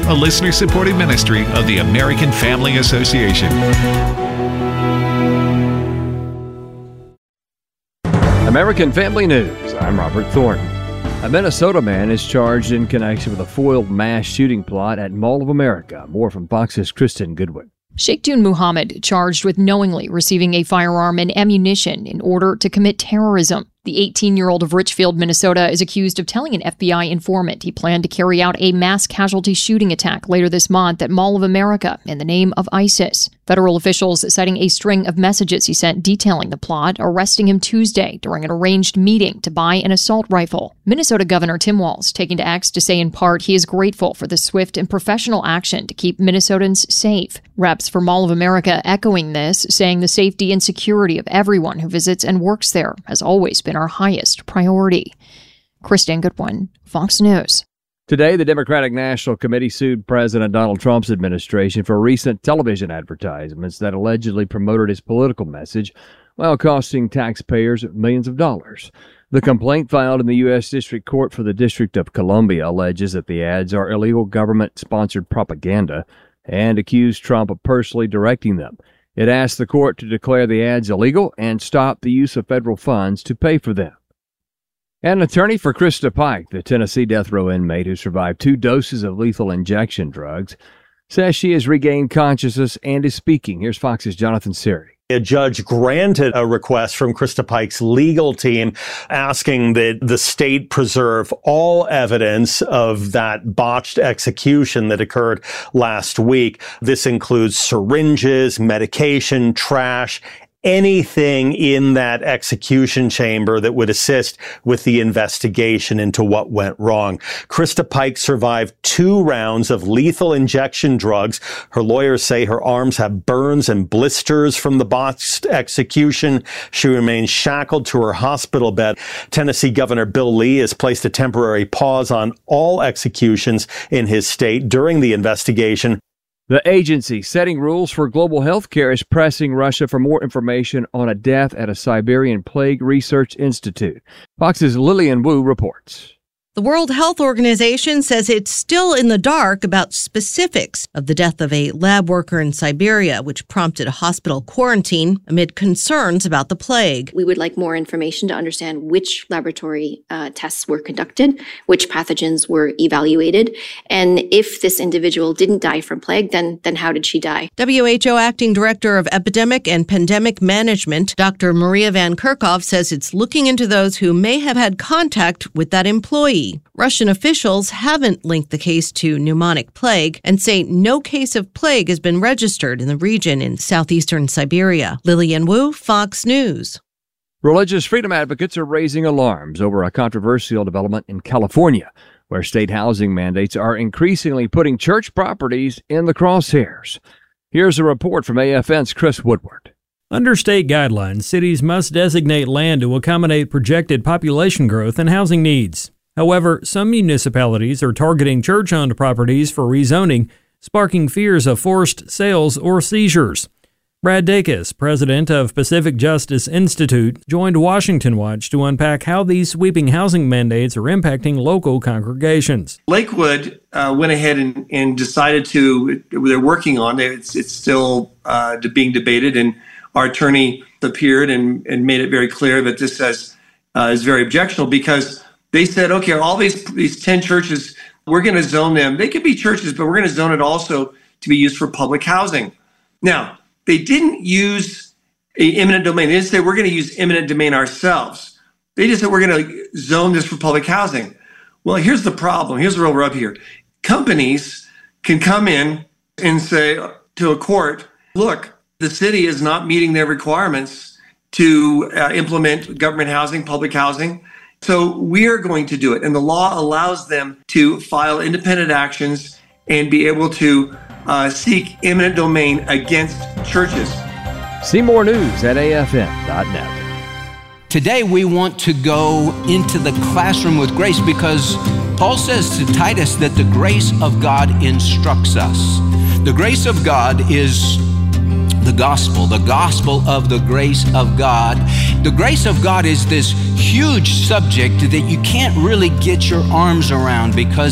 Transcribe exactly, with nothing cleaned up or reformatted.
a listener-supported ministry of the American Family Association. American Family News. I'm Robert Thornton. A Minnesota man is charged in connection with a foiled mass shooting plot at Mall of America. More from Fox's Kristen Goodwin. Sheikhtoon Muhammad charged with knowingly receiving a firearm and ammunition in order to commit terrorism. The eighteen-year-old of Richfield, Minnesota, is accused of telling an F B I informant he planned to carry out a mass casualty shooting attack later this month at Mall of America in the name of ISIS. Federal officials citing a string of messages he sent detailing the plot, arresting him Tuesday during an arranged meeting to buy an assault rifle. Minnesota Governor Tim Walz taking to X to say in part he is grateful for the swift and professional action to keep Minnesotans safe. Reps for Mall of America echoing this, saying the safety and security of everyone who visits and works there has always been our highest priority. Kristen Goodwin, Fox News. Today, the Democratic National Committee sued President Donald Trump's administration for recent television advertisements that allegedly promoted his political message while costing taxpayers millions of dollars. The complaint filed in the U S District Court for the District of Columbia alleges that the ads are illegal government-sponsored propaganda and accused Trump of personally directing them. It asked the court to declare the ads illegal and stop the use of federal funds to pay for them. An attorney for Krista Pike, the Tennessee death row inmate who survived two doses of lethal injection drugs, says she has regained consciousness and is speaking. Here's Fox's Jonathan Siri. A judge granted a request from Krista Pike's legal team asking that the state preserve all evidence of that botched execution that occurred last week. This includes syringes, medication, trash, anything in that execution chamber that would assist with the investigation into what went wrong. Krista Pike survived two rounds of lethal injection drugs. Her lawyers say her arms have burns and blisters from the botched execution. She remains shackled to her hospital bed. Tennessee Governor Bill Lee has placed a temporary pause on all executions in his state during the investigation. The agency setting rules for global health care is pressing Russia for more information on a death at a Siberian plague research institute. Fox's Lillian Wu reports. The World Health Organization says it's still in the dark about specifics of the death of a lab worker in Siberia, which prompted a hospital quarantine amid concerns about the plague. We would like more information to understand which laboratory uh, tests were conducted, which pathogens were evaluated, and if this individual didn't die from plague, then, then how did she die? W H O Acting Director of Epidemic and Pandemic Management, Doctor Maria Van Kerkhove, says it's looking into those who may have had contact with that employee. Russian officials haven't linked the case to pneumonic plague and say no case of plague has been registered in the region in southeastern Siberia. Lillian Wu, Fox News. Religious freedom advocates are raising alarms over a controversial development in California, where state housing mandates are increasingly putting church properties in the crosshairs. Here's a report from A F N's Chris Woodward. Under state guidelines, cities must designate land to accommodate projected population growth and housing needs. However, some municipalities are targeting church-owned properties for rezoning, sparking fears of forced sales or seizures. Brad Dacus, president of Pacific Justice Institute, joined Washington Watch to unpack how these sweeping housing mandates are impacting local congregations. Lakewood uh, went ahead and, and decided to, they're working on it, it's, it's still uh, being debated, and our attorney appeared and, and made it very clear that this has, uh, is very objectionable because they said, okay, all these these ten churches, we're going to zone them. They could be churches, but we're going to zone it also to be used for public housing. Now, they didn't use a eminent domain. They didn't say we're going to use eminent domain ourselves. They just said we're going to zone this for public housing. Well, here's the problem. Here's the real rub here. Companies can come in and say to a court, look, the city is not meeting their requirements to uh, implement government housing, public housing. So we're going to do it. And the law allows them to file independent actions and be able to uh, seek eminent domain against churches. See more news at A F N dot net. Today we want to go into the classroom with grace because Paul says to Titus that the grace of God instructs us. The grace of God is the gospel, the gospel of the grace of God. The grace of God is this huge subject that you can't really get your arms around because